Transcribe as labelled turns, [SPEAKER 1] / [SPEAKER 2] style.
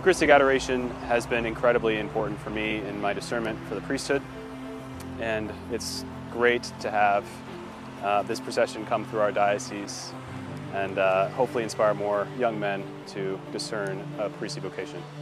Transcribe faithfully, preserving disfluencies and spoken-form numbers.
[SPEAKER 1] Eucharistic adoration has been incredibly important for me in my discernment for the priesthood, and it's great to have uh, this procession come through our diocese and uh, hopefully inspire more young men to discern a priestly vocation.